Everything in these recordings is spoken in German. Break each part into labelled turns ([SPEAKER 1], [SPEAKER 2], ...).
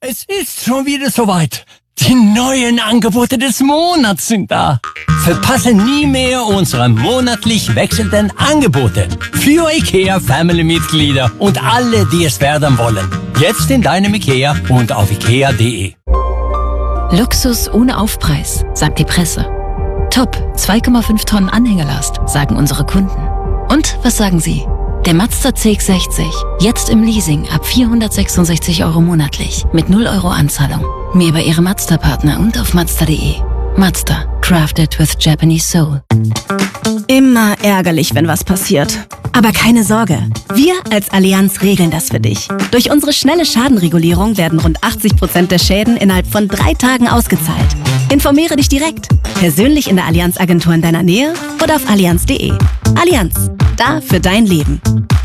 [SPEAKER 1] Es ist schon wieder soweit. Die neuen Angebote des Monats sind da. Verpasse nie mehr unsere monatlich wechselnden Angebote. Für IKEA-Family-Mitglieder und alle, die es werden wollen. Jetzt in deinem IKEA und auf ikea.de.
[SPEAKER 2] Luxus ohne Aufpreis, sagt die Presse. Top, 2,5 Tonnen Anhängelast, sagen unsere Kunden. Und was sagen Sie? Der Mazda CX-60, jetzt im Leasing ab 466 € monatlich, mit 0 € Anzahlung. Mehr bei Ihrem Mazda-Partner und auf Mazda.de. Mazda, crafted with Japanese soul.
[SPEAKER 3] Immer ärgerlich, wenn was passiert. Aber keine Sorge, wir als Allianz regeln das für dich. Durch unsere schnelle Schadenregulierung werden rund 80% der Schäden innerhalb von 3 Tagen ausgezahlt. Informiere dich direkt, persönlich in der Allianz-Agentur in deiner Nähe oder auf allianz.de. Allianz, da für dein Leben.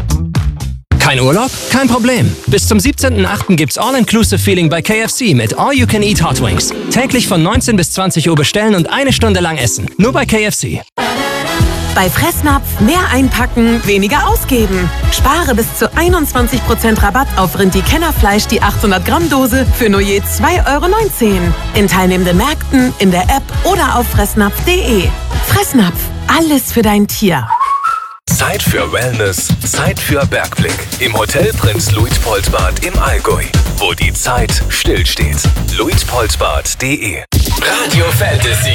[SPEAKER 4] Kein Urlaub? Kein Problem. Bis zum 17.08. gibt's All-Inclusive-Feeling bei KFC mit All-You-Can-Eat Hot Wings. Täglich von 19 bis 20 Uhr bestellen und 1 Stunde lang essen. Nur bei KFC.
[SPEAKER 5] Bei Fressnapf mehr einpacken, weniger ausgeben. Spare bis zu 21% Rabatt auf Rindi-Kennerfleisch die 800 Gramm Dose für nur je 2,19 € in teilnehmenden Märkten, in der App oder auf fressnapf.de. Fressnapf, alles für dein Tier.
[SPEAKER 6] Zeit für Wellness, Zeit für Bergblick. Im Hotel Prinz Luitpoldbad im Allgäu, wo die Zeit stillsteht. luitpoldbad.de. Radio Fantasy.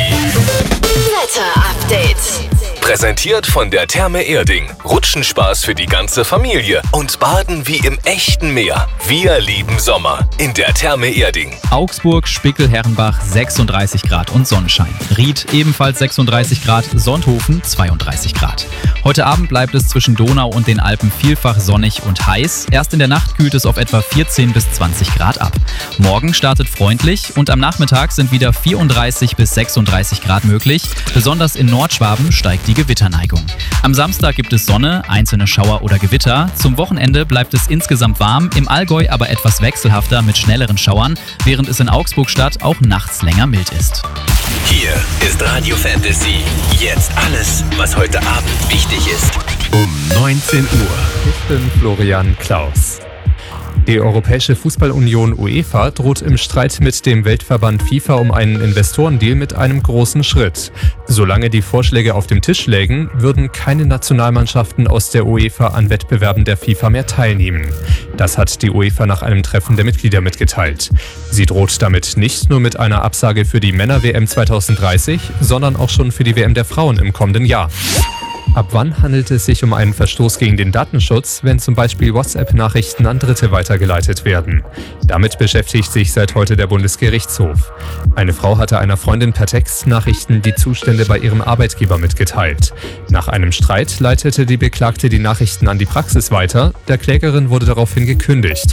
[SPEAKER 7] Wetter-Update.
[SPEAKER 6] Präsentiert von der Therme Erding. Rutschenspaß für die ganze Familie und Baden wie im echten Meer. Wir lieben Sommer in der Therme Erding.
[SPEAKER 8] Augsburg, Spickel, Herrenbach 36 Grad und Sonnenschein. Ried ebenfalls 36 Grad, Sonthofen 32 Grad. Heute Abend bleibt es zwischen Donau und den Alpen vielfach sonnig und heiß. Erst in der Nacht kühlt es auf etwa 14 bis 20 Grad ab. Morgen startet freundlich und am Nachmittag sind wieder 34 bis 36 Grad möglich. Besonders in Nordschwaben steigt die Gewitterneigung. Am Samstag gibt es Sonne, einzelne Schauer oder Gewitter. Zum Wochenende bleibt es insgesamt warm, im Allgäu aber etwas wechselhafter mit schnelleren Schauern, während es in Augsburg-Stadt auch nachts länger mild ist.
[SPEAKER 6] Hier ist Radio Fantasy. Jetzt alles, was heute Abend wichtig ist.
[SPEAKER 9] Um 19 Uhr. Ich bin Florian Klaus. Die Europäische Fußballunion UEFA droht im Streit mit dem Weltverband FIFA um einen Investorendeal mit einem großen Schritt. Solange die Vorschläge auf dem Tisch lägen, würden keine Nationalmannschaften aus der UEFA an Wettbewerben der FIFA mehr teilnehmen. Das hat die UEFA nach einem Treffen der Mitglieder mitgeteilt. Sie droht damit nicht nur mit einer Absage für die Männer-WM 2030, sondern auch schon für die WM der Frauen im kommenden Jahr. Ab wann handelt es sich um einen Verstoß gegen den Datenschutz, wenn zum Beispiel WhatsApp-Nachrichten an Dritte weitergeleitet werden? Damit beschäftigt sich seit heute der Bundesgerichtshof. Eine Frau hatte einer Freundin per Textnachrichten die Zustände bei ihrem Arbeitgeber mitgeteilt. Nach einem Streit leitete die Beklagte die Nachrichten an die Praxis weiter. Der Klägerin wurde daraufhin gekündigt.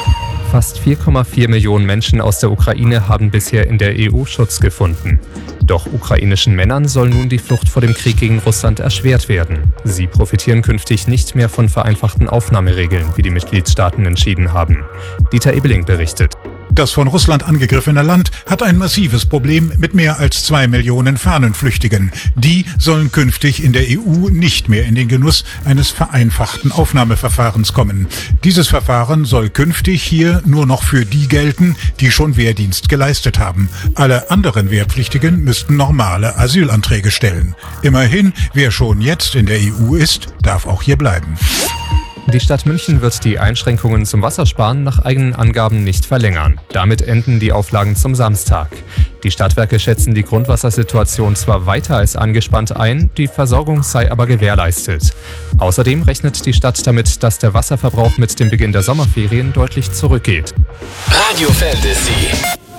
[SPEAKER 9] Fast 4,4 Millionen Menschen aus der Ukraine haben bisher in der EU Schutz gefunden. Doch ukrainischen Männern soll nun die Flucht vor dem Krieg gegen Russland erschwert werden. Sie profitieren künftig nicht mehr von vereinfachten Aufnahmeregeln, wie die Mitgliedstaaten entschieden haben. Dieter Ebeling berichtet.
[SPEAKER 10] Das von Russland angegriffene Land hat ein massives Problem mit mehr als 2 Millionen Fahnenflüchtigen. Die sollen künftig in der EU nicht mehr in den Genuss eines vereinfachten Aufnahmeverfahrens kommen. Dieses Verfahren soll künftig hier nur noch für die gelten, die schon Wehrdienst geleistet haben. Alle anderen Wehrpflichtigen müssten normale Asylanträge stellen. Immerhin, wer schon jetzt in der EU ist, darf auch hier bleiben.
[SPEAKER 9] Die Stadt München wird die Einschränkungen zum Wassersparen nach eigenen Angaben nicht verlängern. Damit enden die Auflagen zum Samstag. Die Stadtwerke schätzen die Grundwassersituation zwar weiter als angespannt ein, die Versorgung sei aber gewährleistet. Außerdem rechnet die Stadt damit, dass der Wasserverbrauch mit dem Beginn der Sommerferien deutlich zurückgeht.
[SPEAKER 6] Radio Fantasy.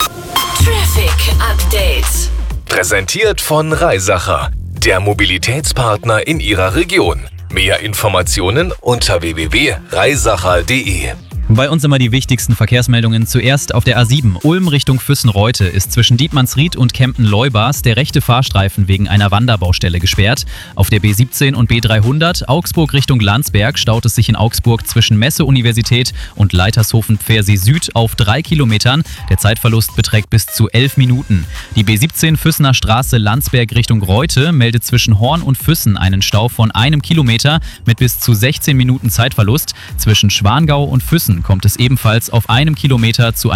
[SPEAKER 7] Traffic Update.
[SPEAKER 6] Präsentiert von Reisacher, der Mobilitätspartner in Ihrer Region. Mehr Informationen unter www.reisacher.de.
[SPEAKER 8] Bei uns immer die wichtigsten Verkehrsmeldungen. Zuerst auf der A7 Ulm Richtung Füssen-Reute ist zwischen Dietmannsried und Kempten-Leubas der rechte Fahrstreifen wegen einer Wanderbaustelle gesperrt. Auf der B17 und B300 Augsburg Richtung Landsberg staut es sich in Augsburg zwischen Messe-Universität und Leitershofen-Pfersee Süd auf 3 Kilometern. Der Zeitverlust beträgt bis zu 11 Minuten. Die B17 Füssener Straße Landsberg Richtung Reute meldet zwischen Horn und Füssen einen Stau von 1 Kilometer mit bis zu 16 Minuten Zeitverlust. Zwischen Schwangau und Füssen kommt es ebenfalls auf 1 Kilometer zu